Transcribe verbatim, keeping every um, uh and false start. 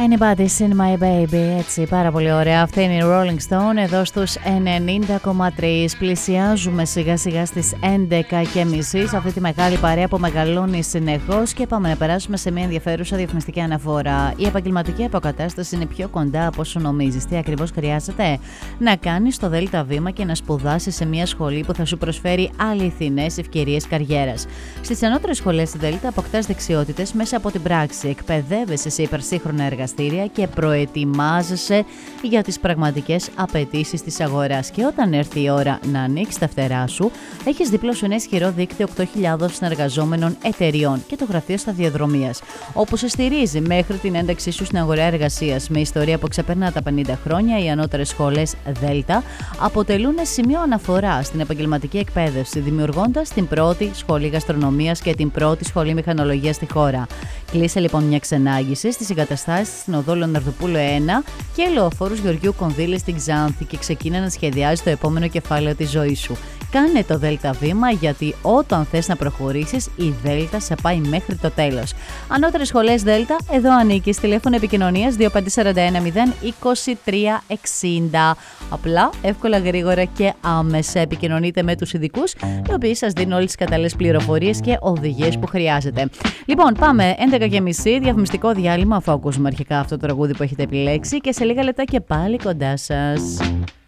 Anybody's in my baby, έτσι, πάρα πολύ ωραία. Αυτή είναι η Rolling Stone εδώ στους ενενήντα κόμμα τρία. Πλησιάζουμε σιγά σιγά στις έντεκα και μισή σε αυτή τη μεγάλη παρέα που μεγαλώνει συνεχώς και πάμε να περάσουμε σε μια ενδιαφέρουσα διαφημιστική αναφορά. Η επαγγελματική αποκατάσταση είναι πιο κοντά από όσο νομίζεις. Τι ακριβώς χρειάζεται? Να κάνεις το δέλτα βήμα και να σπουδάσεις σε μια σχολή που θα σου προσφέρει αληθινές ευκαιρίες καριέρας. Στις ανώτερες σχολές Δέλτα αποκτάς δεξιότητες μέσα από την πράξη, εκπαιδεύεσαι σε υπερσύγχρονα εργαστήρια και προετοιμάζεσαι για τις πραγματικές απαιτήσεις της αγοράς. Και όταν έρθει η ώρα να ανοίξεις τα φτερά σου, έχεις δίπλα σου ένα ισχυρό δίκτυο οκτώ χιλιάδων συνεργαζόμενων εταιριών και το γραφείο σταδιοδρομίας, όπου σε στηρίζει μέχρι την ένταξή σου στην αγορά εργασίας. Με ιστορία που ξεπερνά τα πενήντα χρόνια, οι ανώτερες σχολές Δέλτα αποτελούν σημείο αναφορά στην επαγγελματική εκπαίδευση, δημιουργώντας την πρώτη σχολή γαστρονομίας και την πρώτη σχολή μηχανολογίας στη χώρα. Κλείσε λοιπόν μια ξενάγηση στις εγκαταστάσεις στην οδό Λεωναρδοπούλου ένα και Λεωφόρους Γεωργίου Κονδύλη στην Ξάνθη και ξεκίνα να σχεδιάζεις το επόμενο κεφάλαιο της ζωής σου. Κάνε το Δέλτα βήμα, γιατί όταν θες να προχωρήσεις, η Δέλτα σε πάει μέχρι το τέλος. Ανώτερες σχολές Δέλτα, εδώ ανήκεις. Τηλέφωνο επικοινωνίας δύο πέντε τέσσερα ένα μηδέν είκοσι τρία εξήντα. Απλά, εύκολα, γρήγορα και άμεσα επικοινωνείτε με τους ειδικούς, οι οποίοι σας δίνουν όλες τις κατάλληλες πληροφορίες και οδηγίες που χρειάζεται. Λοιπόν, πάμε έντεκα και μισή, διαφημιστικό διάλειμμα, αφού ακούσουμε αρχικά αυτό το τραγούδι που έχετε επιλέξει, και σε λίγα λεπτά και πάλι κοντά σας.